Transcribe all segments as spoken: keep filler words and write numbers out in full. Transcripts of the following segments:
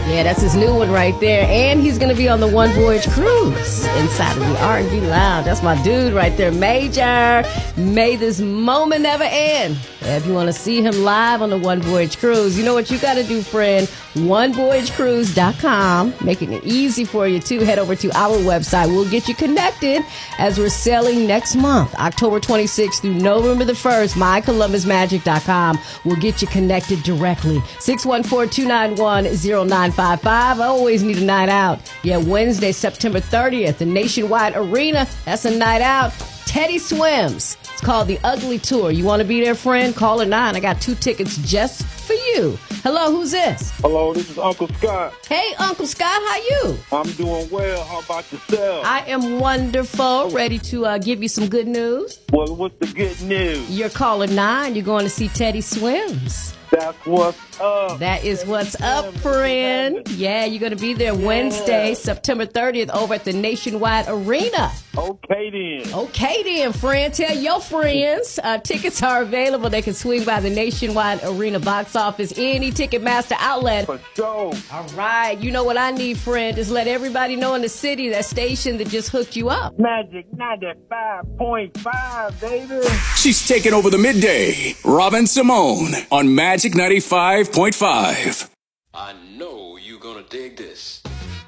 Yeah, that's his new one right there. And he's going to be on the One Voyage Cruise inside of the R and B Lounge. That's my dude right there, Major. May this moment never end. If you want to see him live on the One Voyage Cruise, you know what you got to do, friend. one voyage cruise dot com. Making it easy for you, too. Head over to our website. We'll get you connected as we're sailing next month, October twenty-sixth through November the first. my columbus magic dot com will get you connected directly. six one four, two nine one, zero nine five five. I always need a night out. Yeah, Wednesday, September thirtieth, the Nationwide Arena. That's a night out. Teddy Swims. It's called the Ugly Tour. You want to be there, friend? Call it nine. I got two tickets just for you. Hello, who's this? Hello, this is Uncle Scott. Hey, Uncle Scott, how you? I'm doing well. How about yourself? I am wonderful. Ready to uh, give you some good news. Well, what's the good news? You're calling nine. You're going to see Teddy Swims. That's what's up. That is what's up, friend. Yeah, you're going to be there Wednesday, September thirtieth, over at the Nationwide Arena. Okay, then. Okay, then, friend. Tell your friends. Uh, tickets are available. They can swing by the Nationwide Arena box office, any Ticketmaster outlet. For sure. All right. You know what I need, friend? Just let everybody know in the city that station that just hooked you up. Magic ninety-five point five, baby. She's taking over the midday. Robin Simone on Magic ninety-five point five. I know you're gonna dig this.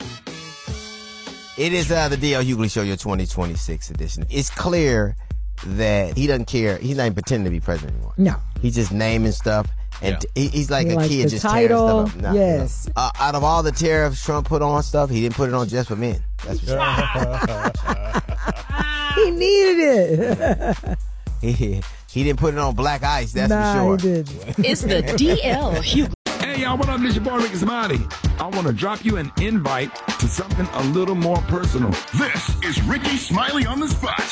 It is uh, the D L Hughley Show, your twenty twenty-six edition. It's clear that he doesn't care. He's not even pretending to be president anymore. No. He's just naming stuff. And Yeah. he, he's like He a likes kid the just title. tearing stuff up. No, Yes. no. Uh, out of all the tariffs Trump put on stuff, he didn't put it on just for men. That's for sure. He needed it. he, he didn't put it on black ice, that's nah, for sure. he didn't. It's the D L Hughley. Hey, y'all, what up? This your boy, Ricky Smiley. I want to drop you an invite to something a little more personal. This is Ricky Smiley on the Spot.